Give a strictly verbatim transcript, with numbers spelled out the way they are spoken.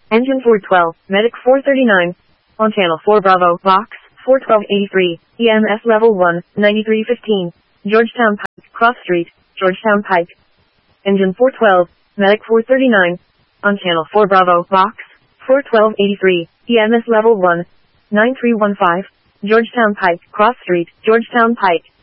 Engine four twelve, Medic four thirty-nine. On channel four Bravo, Box, four twelve eighty-three, E M S level one, ninety-three fifteen. Georgetown Pike, Cross Street, Georgetown Pike. Engine four twelve, Medic four thirty-nine. On channel four Bravo, Box, four twelve eighty-three, E M S level one, nine three one five. Georgetown Pike, Cross Street, Georgetown Pike.